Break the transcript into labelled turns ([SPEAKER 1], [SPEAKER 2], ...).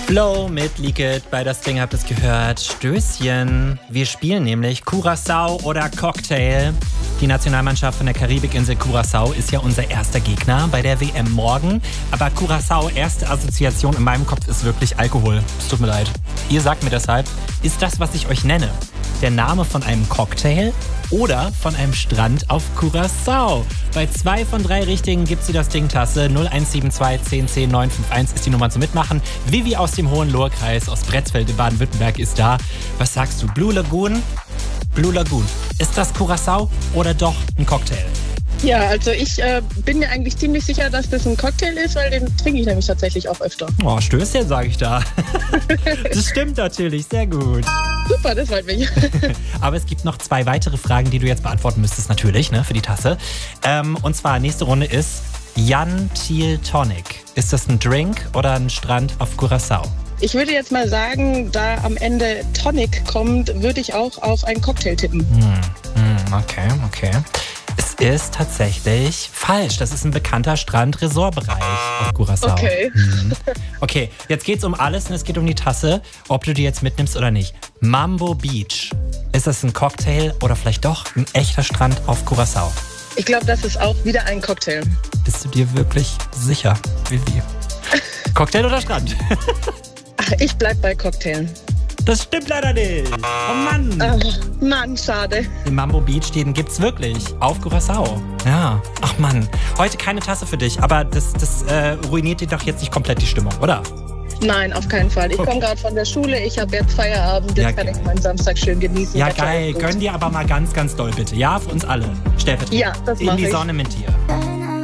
[SPEAKER 1] Flow mit Leaked bei Das Ding habt es gehört. Stößchen. Wir spielen nämlich Curaçao oder Cocktail. Die Nationalmannschaft von der Karibikinsel Curaçao ist ja unser erster Gegner bei der WM morgen. Aber Curaçao, erste Assoziation in meinem Kopf ist wirklich Alkohol. Es tut mir leid. Ihr sagt mir deshalb, ist das, was ich euch nenne, der Name von einem Cocktail oder von einem Strand auf Curaçao? Bei 2 von 3 Richtigen gibt's die Das Ding-Tasse. 0172 10 10 951 ist die Nummer zum Mitmachen. Vivi aus dem Hohenlohe-Kreis, aus Bretzfeld in Baden-Württemberg ist da. Was sagst du? Blue Lagoon? Blue Lagoon. Ist das Curaçao oder doch ein Cocktail?
[SPEAKER 2] Ja, also ich bin mir eigentlich ziemlich sicher, dass das ein Cocktail ist, weil den trinke ich nämlich tatsächlich auch öfter.
[SPEAKER 1] Oh, Stößchen, sage ich da. Das stimmt natürlich, sehr gut.
[SPEAKER 2] Super, das freut mich.
[SPEAKER 1] Aber es gibt noch 2 weitere Fragen, die du jetzt beantworten müsstest, natürlich, ne, für die Tasse. Und zwar, nächste Runde ist Jan Thiel Tonic. Ist das ein Drink oder ein Strand auf Curaçao?
[SPEAKER 2] Ich würde jetzt mal sagen, da am Ende Tonic kommt, würde ich auch auf einen Cocktail tippen.
[SPEAKER 1] Okay. Es ist tatsächlich falsch. Das ist ein bekannter Strand-Resort-Bereich auf Curaçao.
[SPEAKER 2] Okay.
[SPEAKER 1] Okay, jetzt geht's um alles und es geht um die Tasse, ob du die jetzt mitnimmst oder nicht. Mambo Beach. Ist das ein Cocktail oder vielleicht doch ein echter Strand auf Curaçao?
[SPEAKER 2] Ich glaube, das ist auch wieder ein Cocktail.
[SPEAKER 1] Bist du dir wirklich sicher, Vivi? Cocktail oder Strand?
[SPEAKER 2] Ach, ich bleib bei Cocktail.
[SPEAKER 1] Das stimmt leider nicht. Oh Mann.
[SPEAKER 2] Ach, Mann, schade.
[SPEAKER 1] Den Mambo Beach, den gibt's wirklich. Auf Curaçao. Ja. Ach Mann. Heute keine Tasse für dich, aber das ruiniert dir doch jetzt nicht komplett die Stimmung, oder?
[SPEAKER 2] Nein, auf keinen Fall. Ich komme gerade von der Schule, ich habe jetzt Feierabend, jetzt kann ich meinen Samstag schön genießen.
[SPEAKER 1] Ja, geil. Gönn dir aber mal ganz, ganz doll bitte. Ja, für uns alle. Stellvertretend.
[SPEAKER 2] Ja, das mach ich.
[SPEAKER 1] In die Sonne mit dir.